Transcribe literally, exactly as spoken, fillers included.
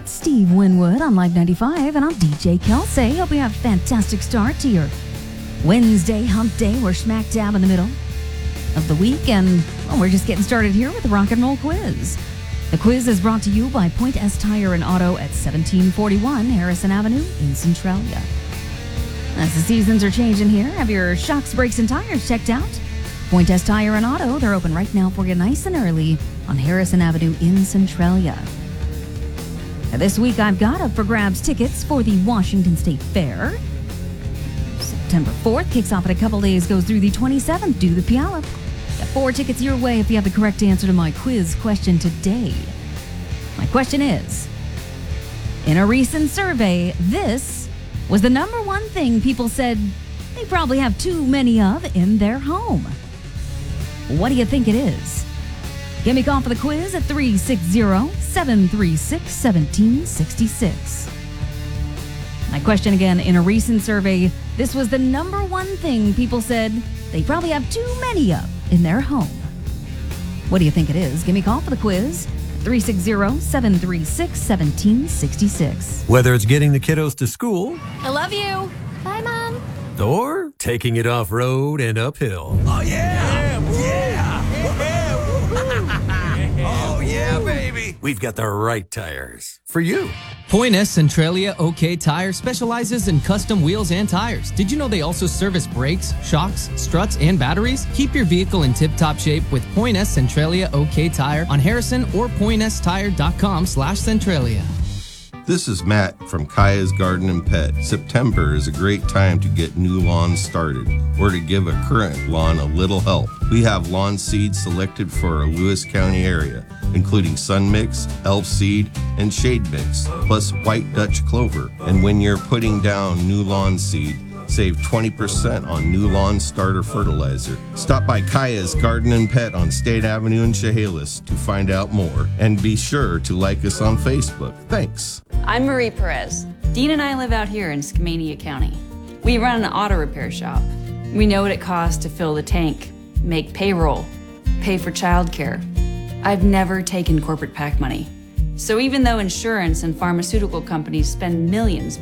It's Steve Winwood on Live ninety-five, and I'm D J Kelsey. Hope you have a fantastic start to your Wednesday hump day. We're smack dab in the middle of the week, and well, we're just getting started here with the Rock and Roll Quiz. The quiz is brought to you by Point S Tire and Auto at seventeen forty-one Harrison Avenue in Centralia. As the seasons are changing here, have your shocks, brakes, and tires checked out? Point S Tire and Auto, they're open right now for you nice and early on Harrison Avenue in Centralia. Now, this week I've got up for grabs tickets for the Washington State Fair. September fourth kicks off in a couple days, goes through the twenty-seventh. Do the Puyallup. Got four tickets your way if you have the correct answer to my quiz question today. My question is, in a recent survey, this was the number one thing people said they probably have too many of in their home. What do you think it is? Give me a call for the quiz at three six zero, seven three six, one seven six six. My question again, in a recent survey, this was the number one thing people said they probably have too many of in their home. What do you think it is? Give me a call for the quiz, three six zero, seven three six, one seven six six. Whether it's getting the kiddos to school, I love you. Bye, Mom. or taking it off-road and uphill. Oh, yeah! Yeah! yeah. Oh, yeah, baby! We've got the right tires for you. Point S Centralia OK Tire specializes in custom wheels and tires. Did you know they also service brakes, shocks, struts, and batteries? Keep your vehicle in tip-top shape with Point S Centralia OK Tire on Harrison or point s tire dot com slash Centralia. This is Matt from Kaya's Garden and Pet. September is a great time to get new lawns started or to give a current lawn a little help. We have lawn seeds selected for our Lewis County area, including Sun Mix, Elf Seed, and Shade Mix, plus White Dutch Clover. And when you're putting down new lawn seed, save twenty percent on new lawn starter fertilizer. Stop by Kaya's Garden and Pet on State Avenue in Chehalis to find out more. And be sure to like us on Facebook. Thanks. I'm Marie Perez. Dean and I live out here in Skamania County. We run an auto repair shop. We know what it costs to fill the tank, make payroll, pay for childcare. I've never taken corporate PAC money. So even though insurance and pharmaceutical companies spend millions